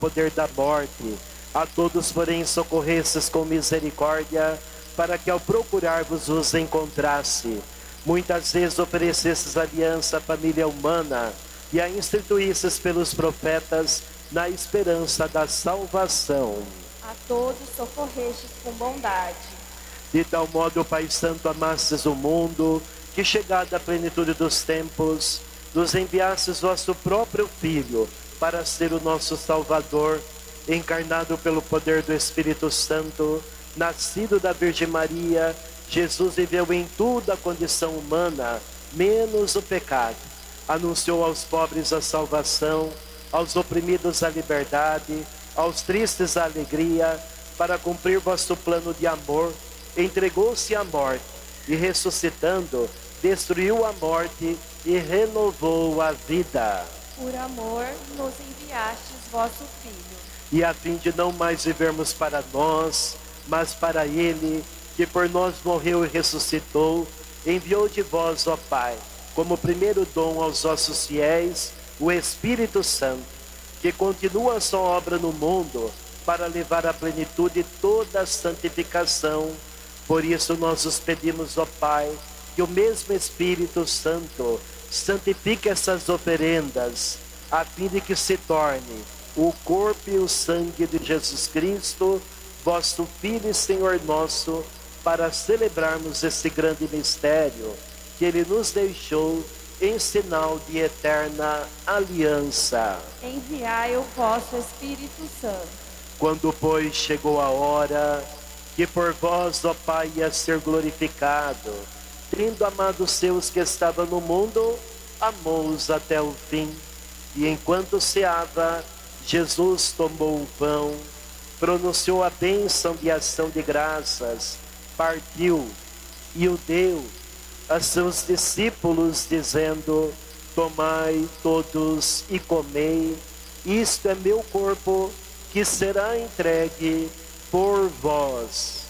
poder da morte. A todos, porém, socorrestes com misericórdia, para que ao procurar-vos os encontrasse. Muitas vezes oferecestes aliança à família humana e a instituístes pelos profetas na esperança da salvação. A todos socorrestes com bondade. De tal modo, Pai Santo, amastes o mundo, que chegada a plenitude dos tempos, nos enviastes vosso próprio Filho, para ser o nosso Salvador, encarnado pelo poder do Espírito Santo, nascido da Virgem Maria. Jesus viveu em toda a condição humana, menos o pecado. Anunciou aos pobres a salvação, aos oprimidos a liberdade, aos tristes a alegria. Para cumprir vosso plano de amor, entregou-se à morte e, ressuscitando, destruiu a morte e renovou a vida. Por amor, nos enviastes vosso Filho. E a fim de não mais vivermos para nós, mas para Ele, que por nós morreu e ressuscitou, enviou de vós, ó Pai, como primeiro dom aos vossos fiéis, o Espírito Santo, que continua a sua obra no mundo para levar à plenitude toda a santificação. Por isso nós os pedimos, ó Pai, que o mesmo Espírito Santo santifique essas oferendas, a fim de que se torne o corpo e o sangue de Jesus Cristo, vosso Filho e Senhor nosso, para celebrarmos esse grande mistério que Ele nos deixou em sinal de eterna aliança. Enviai o vosso Espírito Santo. Quando, pois, chegou a hora que por vós, ó Pai, ia ser glorificado, tendo amado os seus que estavam no mundo, amou-os até o fim. E enquanto ceava, Jesus tomou o pão, pronunciou a bênção de ação de graças, partiu e o deu a seus discípulos, dizendo: tomai todos e comei, isto é meu corpo, que será entregue por vós.